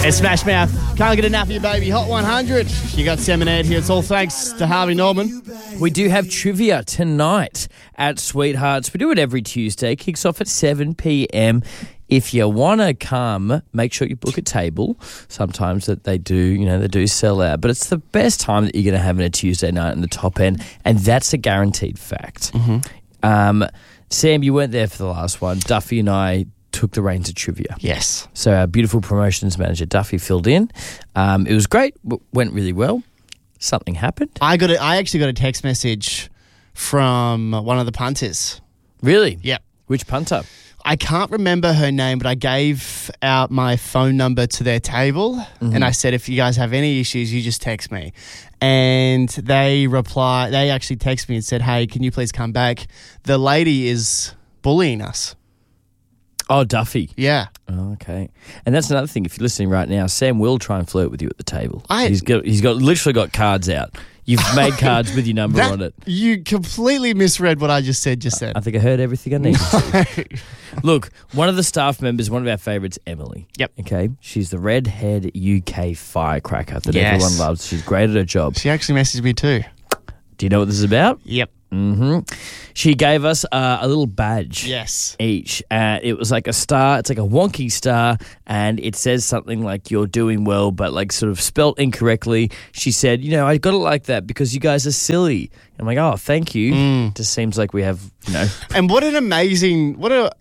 It's Smash Mouth. Can't get enough of you, baby. Hot 100. You got Sam and Ed here. It's all thanks to Harvey Norman. We do have trivia tonight at Sweethearts. We do it every Tuesday. Kicks off at 7 p.m. If you want to come, make sure you book a table. Sometimes that they do sell out. But it's the best time that you're going to have in a Tuesday night in the top end, and that's a guaranteed fact. Mm-hmm. Sam, you weren't there for the last one. Duffy and I took the reins of trivia. Yes. So our beautiful promotions manager, Duffy, filled in. It was great. Went really well. Something happened. I actually got a text message from one of the punters. Really? Yep. Which punter? I can't remember her name, but I gave out my phone number to their table, and I said, if you guys have any issues, you just text me. And they actually texted me and said, hey, can you please come back? The lady is bullying us. Oh, Duffy. Yeah. Oh, okay. And that's another thing. If you're listening right now, Sam will try and flirt with you at the table. He's literally got cards out. You've made cards with your number on it. You completely misread what I just said then. I think I heard everything I needed to. Look, one of the staff members, one of our favourites, Emily. Yep. Okay. She's the redhead UK firecracker that everyone loves. She's great at her job. She actually messaged me too. Do you know what this is about? Yep. Mm-hmm. She gave us a little badge. Yes. Each. It was like a star. It's like a wonky star, and it says something like "you're doing well," but like sort of spelt incorrectly. She said, I got it like that because you guys are silly. I'm like, oh, thank you. Just seems like we have, And what an amazing,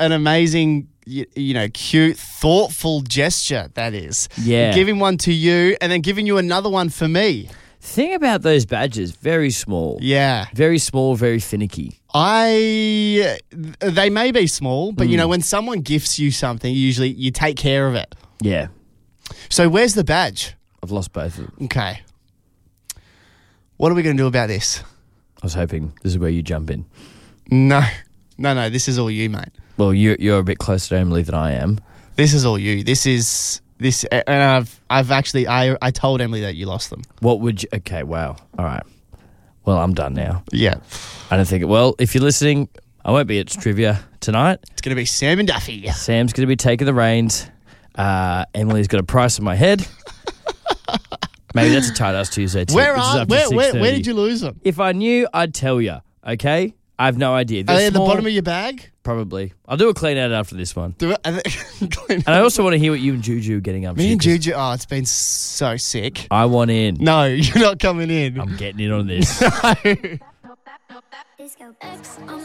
cute, thoughtful gesture that is. Yeah. Giving one to you and then giving you another one for me. Thing about those badges, very small. Yeah. Very small, very finicky. They may be small, but when someone gifts you something, usually you take care of it. Yeah. So where's the badge? I've lost both of them. Okay. What are we going to do about this? I was hoping this is where you jump in. No, this is all you, mate. Well, you're a bit closer to Emily than I am. This is all you. And I told Emily that you lost them. Okay, wow. All right. Well, I'm done now. Yeah. I don't think if you're listening, I won't be at trivia tonight. It's going to be Sam and Duffy. Sam's going to be taking the reins. Emily's got a price on my head. Maybe that's a tight ass Tuesday too. Where did you lose them? If I knew, I'd tell you. Okay? I have no idea. Are they at the bottom of your bag? Probably. I'll do a clean out after this one. Do it. And I also want to hear what you and Juju are getting up to. Me and Juju, it's been so sick. I want in. No, you're not coming in. I'm getting in on this. No.